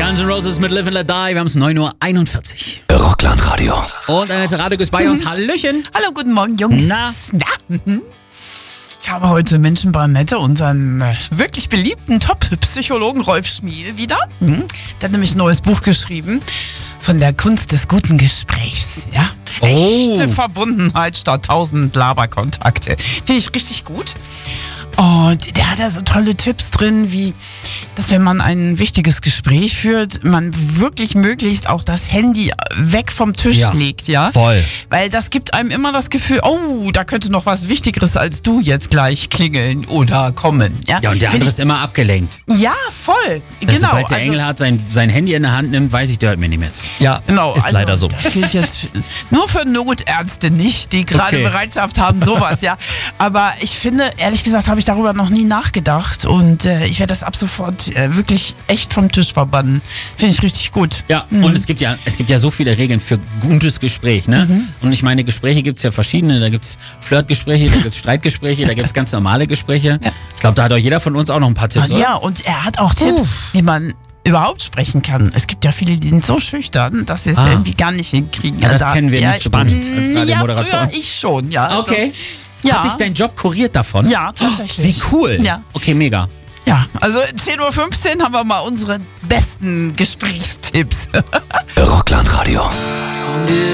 Guns N' Roses mit Live and Let Die. Wir haben es 9:41 Uhr. Rockland-Radio. Und Annette Radek ist bei uns. Hallöchen. Hallo, guten Morgen, Jungs. Na? Ich habe heute Menschen bei Annette, unseren wirklich beliebten Top-Psychologen Rolf Schmiel wieder. Der hat nämlich ein neues Buch geschrieben von der Kunst des guten Gesprächs. Ja? Echte Verbundenheit statt 1000 Laberkontakte. Finde ich richtig gut. Und der hat da so tolle Tipps drin, wie, dass wenn man ein wichtiges Gespräch führt, man wirklich möglichst auch das Handy weg vom Tisch legt, ja? Voll. Weil das gibt einem immer das Gefühl, oh, da könnte noch was Wichtigeres als du jetzt gleich klingeln oder kommen. Ja, Ja, und der andere ist immer abgelenkt. Ja, voll. Genau. Sobald der Engelhardt sein Handy in der Hand nimmt, weiß ich, der hört mir nicht mehr zu. Ja, Genau, ist leider so. Das gilt jetzt nur für Notärzte nicht, die gerade Okay. Bereitschaft haben, sowas, ja. Aber ich finde, ehrlich gesagt, habe ich darüber noch nie nachgedacht und ich werde das ab sofort wirklich echt vom Tisch verbannen. Finde ich richtig gut. Ja, und es gibt ja so viele Regeln für gutes Gespräch, ne? Und ich meine, Gespräche gibt's ja verschiedene. Da gibt's Flirtgespräche, da gibt's Streitgespräche, da gibt's ganz normale Gespräche. Ich glaube, da hat doch jeder von uns auch noch ein paar Tipps, oder? Ja, und er hat auch Tipps, wie man überhaupt sprechen kann. Es gibt ja viele, die sind so schüchtern, dass sie es irgendwie gar nicht hinkriegen. Ja, das kennen wir nicht spannend als Radiomoderatoren. Ja, früher ich schon, ja. Also, Okay. Ja. Hat dich dein Job kuriert davon? Ja, tatsächlich. Wie cool. Ja. Okay, mega. Ja, also 10:15 Uhr haben wir mal unsere besten Gesprächstipps. Rockland-Radio.